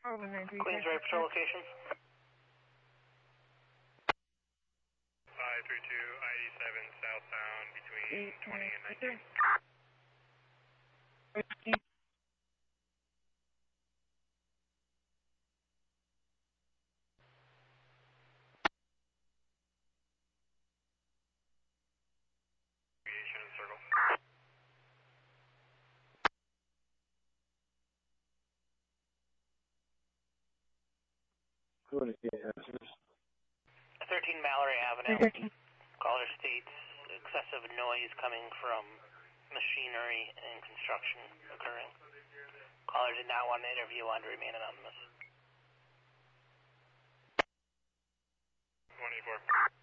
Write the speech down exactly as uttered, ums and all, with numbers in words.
Queensway Patrol location. five three two, I eighty-seven southbound between twenty and nineteen. Aviation circle. thirteen Mallory Avenue. Caller states excessive noise coming from machinery and construction occurring. Caller did not want an interview on to remain anonymous. one eighty-four.